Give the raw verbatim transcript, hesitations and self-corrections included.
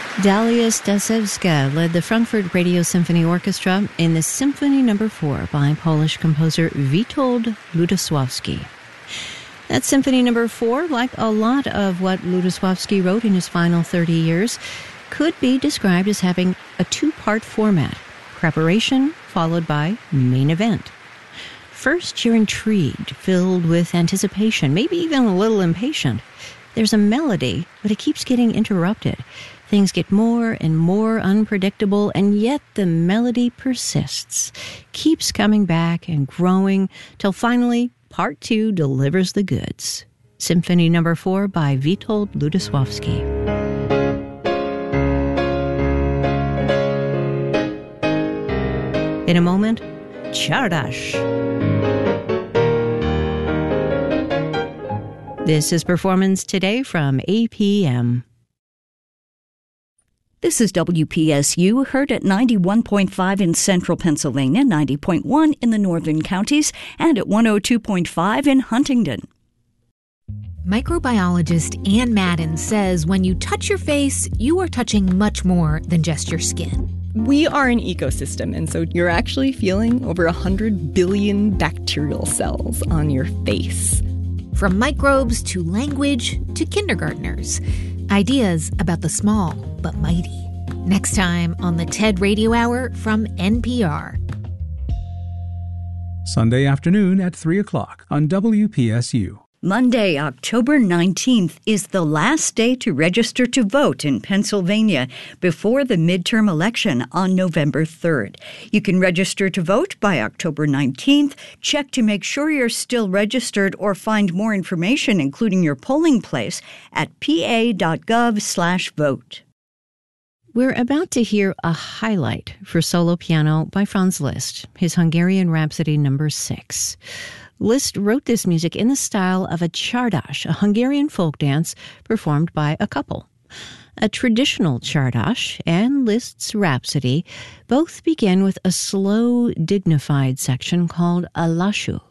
Dalia Stasevska led the Frankfurt Radio Symphony Orchestra in the Symphony Number four by Polish composer Witold Lutosławski. That Symphony Number four, like a lot of what Lutosławski wrote in his final thirty years, could be described as having a two-part format: preparation followed by main event. First, you're intrigued, filled with anticipation, maybe even a little impatient. There's a melody, but it keeps getting interrupted. Things get more and more unpredictable, and yet the melody persists, keeps coming back and growing, till finally Part two delivers the goods. Symphony Number four by Witold Lutosławski. In a moment, Czardasz. This is Performance Today from A P M. This is W P S U, heard at ninety-one point five in central Pennsylvania, ninety point one in the northern counties, and at one oh two point five in Huntingdon. Microbiologist Ann Madden says when you touch your face, you are touching much more than just your skin. We are an ecosystem, and so you're actually feeling over one hundred billion bacterial cells on your face. From microbes to language to kindergartners. Ideas about the small but mighty. Next time on the TED Radio Hour from N P R. Sunday afternoon at three o'clock on W P S U. Monday, October nineteenth, is the last day to register to vote in Pennsylvania before the midterm election on November third. You can register to vote by October nineteenth. Check to make sure you're still registered or find more information, including your polling place, at pa.gov slash vote. We're about to hear a highlight for solo piano by Franz Liszt, his Hungarian Rhapsody Number six. Liszt wrote this music in the style of a czardas, a Hungarian folk dance performed by a couple. A traditional czardas and Liszt's Rhapsody both begin with a slow, dignified section called a lassú.